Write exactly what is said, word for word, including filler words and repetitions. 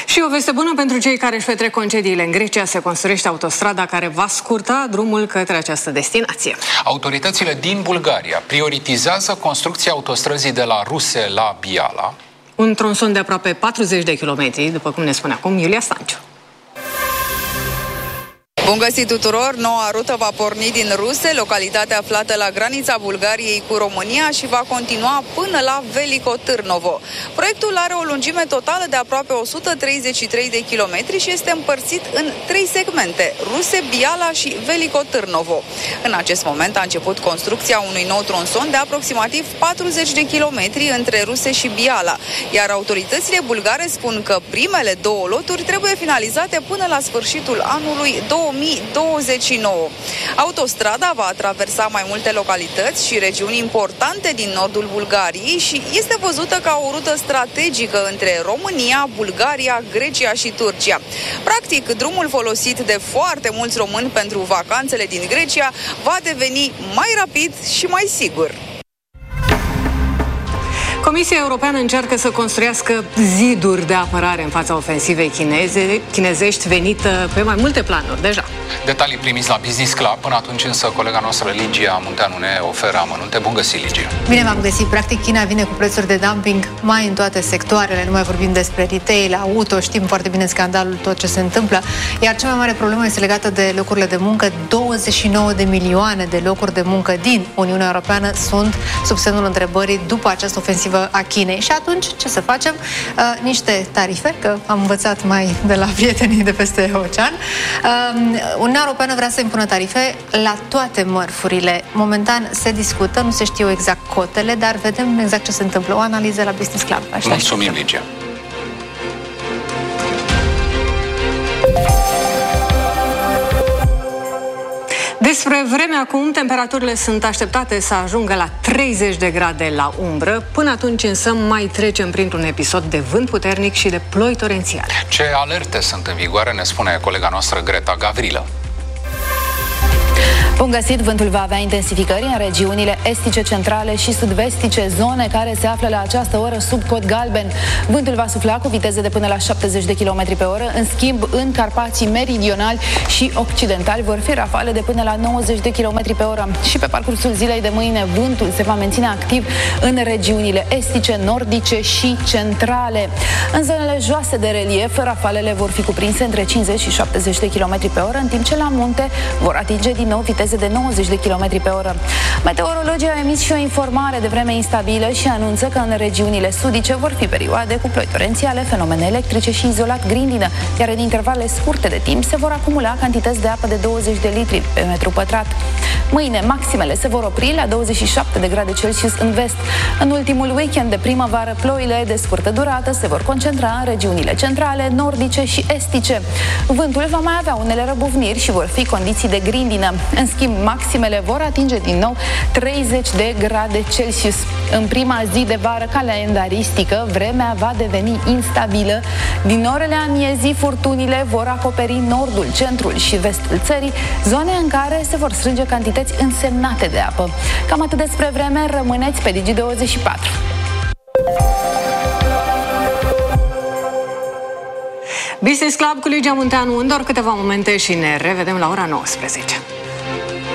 Și o veste bună pentru cei care își petrec concediile în Grecia: se construiește autostrada care va scurta drumul către această destinație. Autoritățile din Bulgaria prioritizează construcția autostrăzii de la Ruse la Biala. Un tronson de aproape patruzeci de kilometri, după cum ne spune acum Iulia Stanciu. Bun găsit tuturor! Noua rută va porni din Ruse, localitate aflată la granița Bulgariei cu România, și va continua până la Veliko Târnovo. Proiectul are o lungime totală de aproape o sută treizeci și trei de kilometri și este împărțit în trei segmente: Ruse, Biala și Veliko Târnovo. În acest moment a început construcția unui nou tronson de aproximativ patruzeci de kilometri între Ruse și Biala, iar autoritățile bulgare spun că primele două loturi trebuie finalizate până la sfârșitul anului două mii douăzeci și nouă. Autostrada va traversa mai multe localități și regiuni importante din nordul Bulgariei și este văzută ca o rută strategică între România, Bulgaria, Grecia și Turcia. Practic, drumul folosit de foarte mulți români pentru vacanțele din Grecia va deveni mai rapid și mai sigur. Comisia Europeană încearcă să construiască ziduri de apărare în fața ofensivei chineze, chinezești venită pe mai multe planuri deja. Detalii primiți la Business Club. Până atunci însă colega noastră Ligia Munteanu ne oferă amănunte. Bun găsit, Ligia! Bine v-am găsit! Practic, China vine cu prețuri de dumping mai în toate sectoarele. Nu mai vorbim despre retail, auto, știm foarte bine scandalul, tot ce se întâmplă. Iar cea mai mare problemă este legată de locurile de muncă. douăzeci și nouă de milioane de locuri de muncă din Uniunea Europeană sunt sub semnul întrebării după această ofensivă a Chinei. Și atunci, ce să facem? Uh, niște tarife, că am învățat mai de la prietenii de peste ocean. Uh, Uniunea Europeană vrea să impună tarife la toate mărfurile. Momentan se discută, nu se știu exact cotele, dar vedem exact ce se întâmplă. O analiză la Business Club. Așa. Mulțumim, Ligia! Despre vreme acum, temperaturile sunt așteptate să ajungă la treizeci de grade la umbră. Până atunci însă mai trecem printr-un episod de vânt puternic și de ploi torențiale. Ce alerte sunt în vigoare, ne spune colega noastră Greta Gavrilă. Bun găsit! Vântul va avea intensificări în regiunile estice, centrale și sud-vestice, zone care se află la această oră sub cod galben. Vântul va sufla cu viteze de până la șaptezeci de kilometri pe oră. În schimb, în Carpații meridionali și occidentali vor fi rafale de până la nouăzeci de kilometri pe oră. Și pe parcursul zilei de mâine, vântul se va menține activ în regiunile estice, nordice și centrale. În zonele joase de relief, rafalele vor fi cuprinse între cincizeci și șaptezeci de kilometri pe oră, în timp ce la munte vor atinge din nou viteze de nouăzeci de kilometri pe oră. Meteorologii au emis și o informare de vreme instabilă și anunță că în regiunile sudice vor fi perioade cu ploi torențiale, fenomene electrice și izolat grindină, iar în intervale scurte de timp se vor acumula cantități de apă de douăzeci de litri pe metru pătrat. Mâine, maximele se vor opri la douăzeci și șapte de grade Celsius în vest. În ultimul weekend de primăvară, ploile de scurtă durată se vor concentra în regiunile centrale, nordice și estice. Vântul va mai avea unele răbufniri și vor fi condiții de grindină. În schimb, maximele vor atinge din nou treizeci de grade Celsius. În prima zi de vară calendaristică, vremea va deveni instabilă. Din orele amiezii, furtunile vor acoperi nordul, centrul și vestul țării, zone în care se vor strânge cantități însemnate de apă. Cam atât despre vreme, rămâneți pe Digi douăzeci și patru. Business Club cu Ligia Munteanu în doar câteva momente și ne revedem la ora nouăsprezece.